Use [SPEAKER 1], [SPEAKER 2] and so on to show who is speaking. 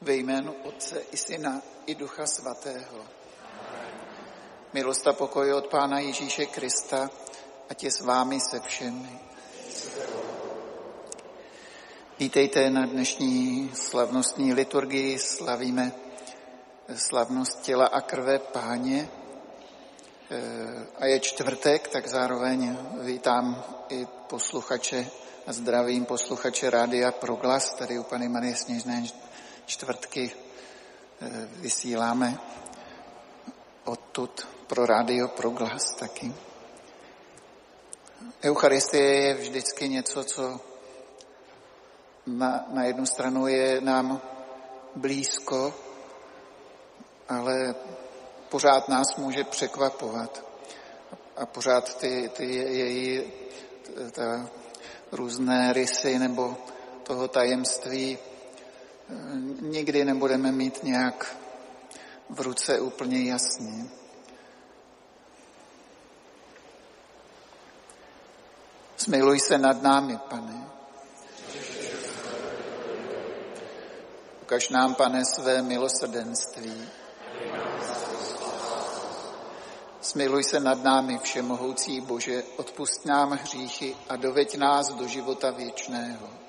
[SPEAKER 1] Ve jménu Otce i Syna i Ducha Svatého. Milost a pokoj od Pána Ježíše Krista, ať je s vámi se všemi. Vítejte na dnešní slavnostní liturgii. Slavíme slavnost těla a krve Páně. A je čtvrtek, tak zároveň vítám i posluchače a zdravím posluchače Rádia Proglas. Tady u Panny Marie Sněžné čtvrtky vysíláme odtud pro Rádio Proglas taky. Eucharistie je vždycky něco, co na jednu stranu je nám blízko, ale pořád nás může překvapovat. A pořád ty její různé rysy nebo toho tajemství nikdy nebudeme mít nějak v ruce úplně jasně. Smiluj se nad námi, Pane. Ukaž nám, Pane, své milosrdenství. Smiluj se nad námi, všemohoucí Bože, odpusť nám hříchy a doveď nás do života věčného.